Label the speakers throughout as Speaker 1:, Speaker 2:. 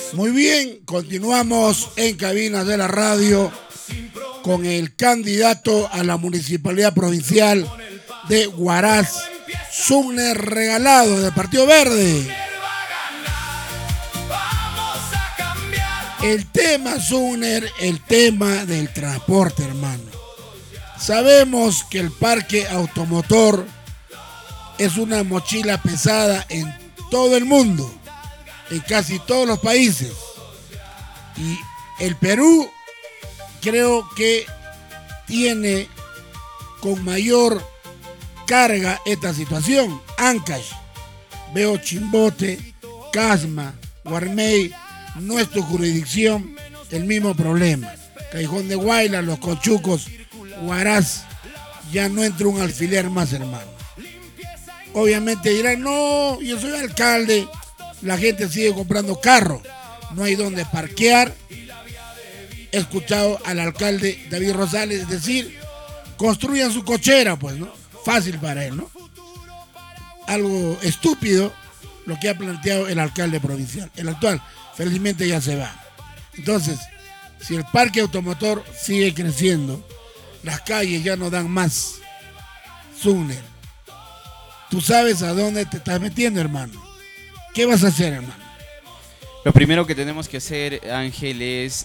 Speaker 1: Muy bien, continuamos en Cabinas de la Radio con el candidato a la Municipalidad Provincial de Huaraz, Sumner Regalado, del Partido Verde. El tema, Sumner, el tema del transporte, hermano. Sabemos que el parque automotor es una mochila pesada en todo el mundo, en casi todos los países. Y el Perú creo que tiene con mayor carga esta situación. Ancash, veo Chimbote, Casma, Guarmey, nuestra jurisdicción, el mismo problema. Callejón de Guayla, Los Cochucos, Huaraz, ya no entra un alfiler más, hermano. Obviamente dirán, no, yo soy alcalde, la gente sigue comprando carro, no hay donde parquear. He escuchado al alcalde David Rosales decir, construyan su cochera, pues, ¿no? Fácil para él, ¿no? Algo estúpido lo que ha planteado el alcalde provincial. El actual, felizmente, ya se va. Entonces, si el parque automotor sigue creciendo, las calles ya no dan más. Sumner, tú sabes a dónde te estás metiendo, hermano. ¿Qué vas a hacer, hermano?
Speaker 2: Lo primero que tenemos que hacer, Ángel, es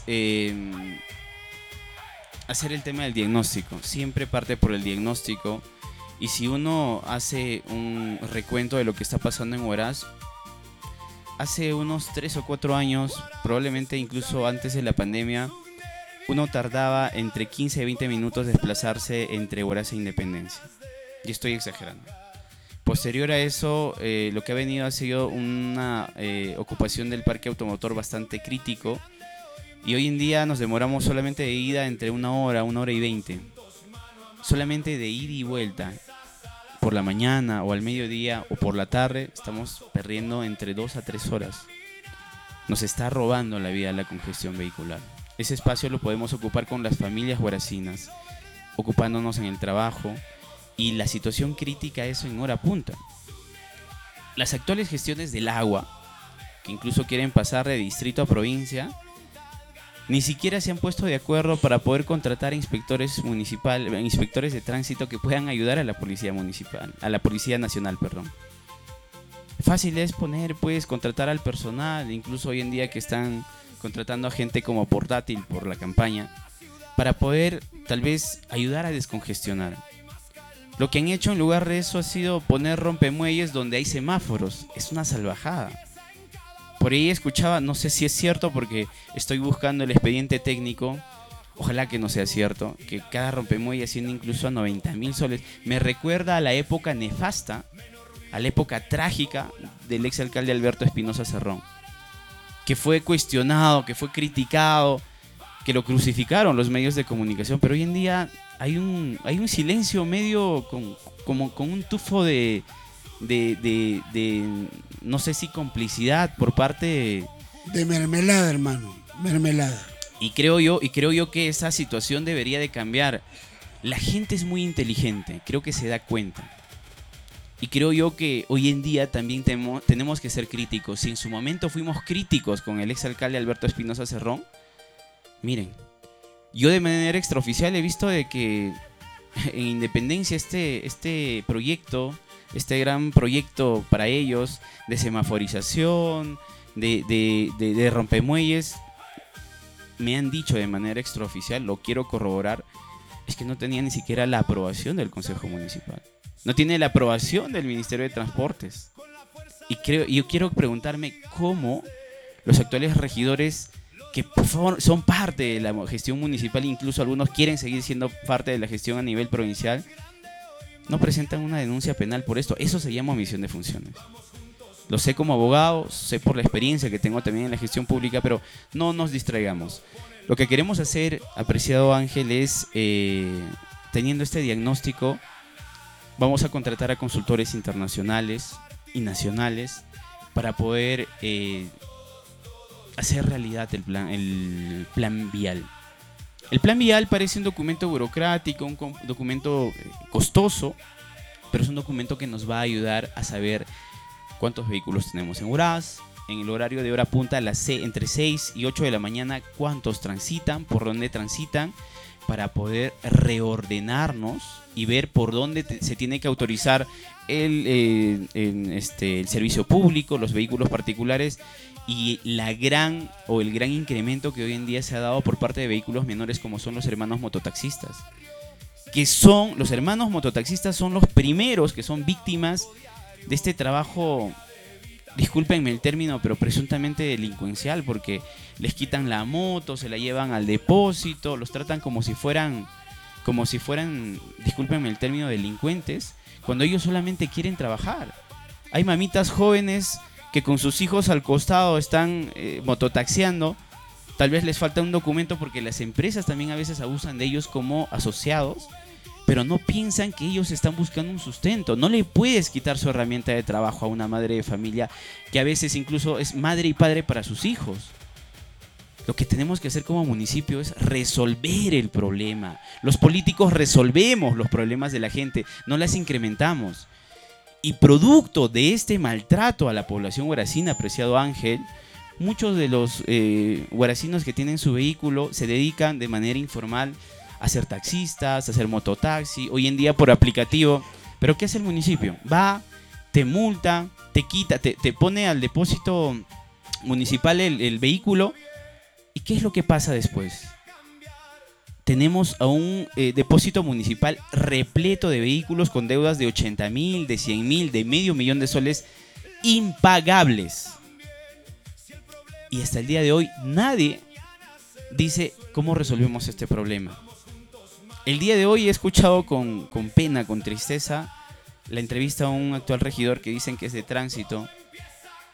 Speaker 2: hacer el tema del diagnóstico. Siempre parte por el diagnóstico. Y si uno hace un recuento de lo que está pasando en Huaraz, hace unos 3 o 4 años, probablemente incluso antes de la pandemia, uno tardaba entre 15 y 20 minutos desplazarse entre Huaraz e Independencia. Y estoy exagerando. Posterior a eso, lo que ha venido ha sido una ocupación del parque automotor bastante crítico. Y hoy en día nos demoramos solamente de ida entre 1 hora y 20. Solamente de ida y vuelta. Por la mañana o al mediodía o por la tarde estamos perdiendo entre 2 a 3 horas. Nos está robando la vida la congestión vehicular. Ese espacio lo podemos ocupar con las familias huaracinas, ocupándonos en el trabajo. Y la situación crítica es en hora punta. Las actuales gestiones del agua, que incluso quieren pasar de distrito a provincia, ni siquiera se han puesto de acuerdo para poder contratar inspectores de tránsito que puedan ayudar a la policía municipal, a la policía nacional, perdón. Fácil es contratar al personal, incluso hoy en día que están contratando a gente como portátil por la campaña, para poder tal vez ayudar a descongestionar. Lo que han hecho en lugar de eso ha sido poner rompemuelles donde hay semáforos. Es una salvajada. Por ahí escuchaba, no sé si es cierto porque estoy buscando el expediente técnico, ojalá que no sea cierto, que cada rompemuelle asciende incluso a 90,000 soles. Me recuerda a la época nefasta, a la época trágica del exalcalde Alberto Espinosa Cerrón, que fue cuestionado, que fue criticado, que lo crucificaron los medios de comunicación, pero hoy en día hay un silencio medio con un tufo de no sé si complicidad por parte
Speaker 1: de mermelada, hermano, mermelada.
Speaker 2: Y creo yo que esa situación debería de cambiar. La gente es muy inteligente, creo que se da cuenta. Y creo yo que hoy en día también tenemos que ser críticos. Si en su momento fuimos críticos con el exalcalde Alberto Espinosa Cerrón, miren, yo de manera extraoficial he visto de que en Independencia este proyecto, este gran proyecto para ellos de semaforización, de rompemuelles, me han dicho de manera extraoficial, lo quiero corroborar, es que no tenía ni siquiera la aprobación del Consejo Municipal. No tiene la aprobación del Ministerio de Transportes. Y yo quiero preguntarme cómo los actuales regidores, que por favor son parte de la gestión municipal, incluso algunos quieren seguir siendo parte de la gestión a nivel provincial, no presentan una denuncia penal por esto. Eso se llama omisión de funciones. Lo sé como abogado, sé por la experiencia que tengo también en la gestión pública, pero no nos distraigamos. Lo que queremos hacer, apreciado Ángel, es, teniendo este diagnóstico, vamos a contratar a consultores internacionales y nacionales para poder hacer realidad el plan vial. El plan vial parece un documento burocrático, un documento costoso, pero es un documento que nos va a ayudar a saber cuántos vehículos tenemos en Huaraz, en el horario de hora punta entre 6 y 8 de la mañana, cuántos transitan, por dónde transitan, para poder reordenarnos y ver por dónde se tiene que autorizar el servicio público, los vehículos particulares y el gran incremento que hoy en día se ha dado por parte de vehículos menores como son los hermanos mototaxistas. Los hermanos mototaxistas son los primeros que son víctimas de este trabajo, discúlpenme el término, pero presuntamente delincuencial, porque les quitan la moto, se la llevan al depósito, los tratan como si fueran, discúlpenme el término, delincuentes, cuando ellos solamente quieren trabajar. Hay mamitas jóvenes que con sus hijos al costado están mototaxiando, tal vez les falta un documento porque las empresas también a veces abusan de ellos como asociados, pero no piensan que ellos están buscando un sustento. No le puedes quitar su herramienta de trabajo a una madre de familia que a veces incluso es madre y padre para sus hijos. Lo que tenemos que hacer como municipio es resolver el problema. Los políticos resolvemos los problemas de la gente, no las incrementamos. Y producto de este maltrato a la población huaracina, apreciado Ángel, muchos de los huaracinos que tienen su vehículo se dedican de manera informal a ser taxistas, a hacer mototaxi, hoy en día por aplicativo. ¿Pero qué hace el municipio? Va, te multa, te quita, te pone al depósito municipal el vehículo. ¿Y qué es lo que pasa después? Tenemos a un depósito municipal repleto de vehículos con deudas de 80.000, de 100.000, de $500,000 de soles impagables. Y hasta el día de hoy nadie dice cómo resolvemos este problema. El día de hoy he escuchado con pena, con tristeza, la entrevista a un actual regidor que dicen que es de tránsito